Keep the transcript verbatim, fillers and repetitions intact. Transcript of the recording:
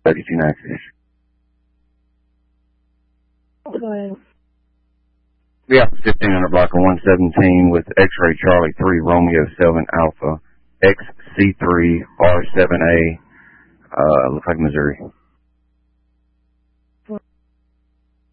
thirty-two Nexus. Go ahead. Yeah, fifteen hundred block of one seventeen with X-Ray Charlie three Romeo seven Alpha X C three R seven A, uh, looks like Missouri.